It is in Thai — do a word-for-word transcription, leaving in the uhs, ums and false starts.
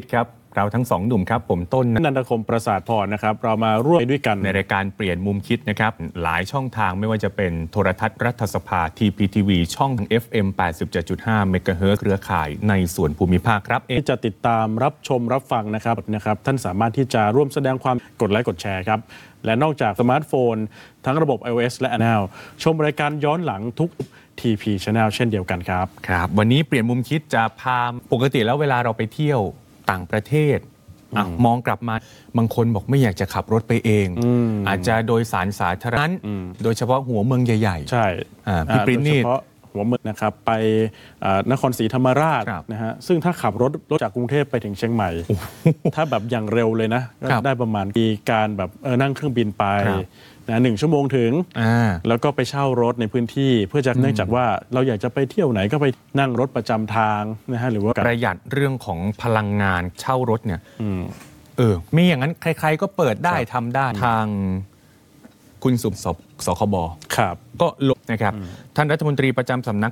ครับเราทั้งสองหนุ่มครับผมต้นนันทคมประสาทพรนะครับเรามาร่วมด้วยกันในรายการเปลี่ยนมุมคิดนะครับหลายช่องทางไม่ว่าจะเป็นโทรทัศน์รัฐสภา ที พี ที วี ช่อง เอฟ เอ็ม แปดสิบเจ็ดจุดห้า เมกะเฮิรตซ์เครือข่ายในส่วนภูมิภาคครับที่จะติดตามรับชมรับฟังนะครับนะครับท่านสามารถที่จะร่วมแสดงความกดไลค์กดแชร์ครับและนอกจากสมาร์ทโฟนทั้งระบบ iOS และ Android ชมรายการย้อนหลังทุก ที พี Channel เช่นเดียวกันครับครับวันนี้เปลี่ยนมุมคิดจะพาปกติแล้วเวลาเราไปเที่ยวต่างประเทศอมองกลับมาบางคนบอกไม่อยากจะขับรถไปเองอ อาจจะโดยสารสาธารณะโดยเฉพาะหัวเมืองใหญ่ๆใช่พี่ปริ้นนี่โดยเฉพาะหัวเมืองนะครับไปนครศรีธรรมราชนะฮะซึ่งถ้าขับรถรถจากกรุงเทพไปถึงเชียงใหม่ถ้าแบบอย่างเร็วเลยนะได้ประมาณมีการแบบนั่งเครื่องบินไปนะหนึ่งชั่วโมงถึงแล้วก็ไปเช่ารถในพื้นที่เพื่อจะเนื่องจากว่าเราอยากจะไปเที่ยวไหนก็ไปนั่งรถประจำทางนะฮะหรือว่าประหยัดเรื่องของพลังงานเช่ารถเนี่ยเออมีอย่างนั้นใครๆก็เปิดได้ทำได้ทางคุณสุบสคบครับก็ลงนะครับท่านรัฐมนตรีประจำสำนัก